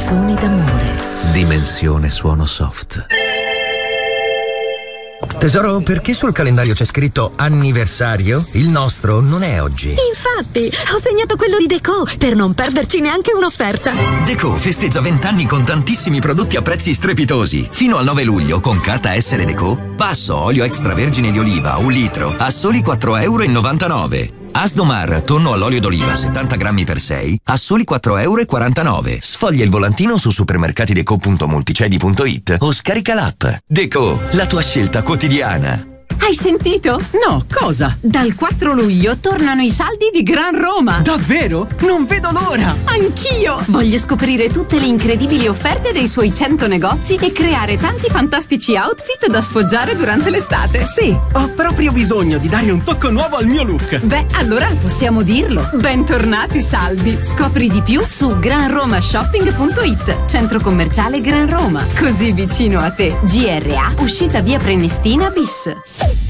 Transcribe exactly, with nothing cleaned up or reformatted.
canzoni d'amore. Dimensione Suono Soft. Tesoro, perché sul calendario c'è scritto anniversario? Il nostro non è oggi. Infatti, ho segnato quello di Deco per non perderci neanche un'offerta. Deco festeggia venti anni con tantissimi prodotti a prezzi strepitosi. Fino al nove luglio, con carta essere Deco, passo olio extravergine di oliva un litro a soli quattro virgola novantanove euro. Asdomar tonno all'olio d'oliva settanta grammi per sei a soli quattro virgola quarantanove euro. Sfoglia il volantino su supermercatideco punto multicedi punto it o scarica l'app. Deco, la tua scelta quotidiana. Hai sentito? No, cosa? Dal quattro luglio tornano i saldi di Gran Roma. Davvero? Non vedo l'ora! Anch'io! Voglio scoprire tutte le incredibili offerte dei suoi cento negozi e creare tanti fantastici outfit da sfoggiare durante l'estate. Sì, ho proprio bisogno di dare un tocco nuovo al mio look. Beh, allora possiamo dirlo. Bentornati saldi. Scopri di più su gran roma shopping punto it. Centro commerciale Gran Roma. Così vicino a te. G R A, uscita via Prenestina bis.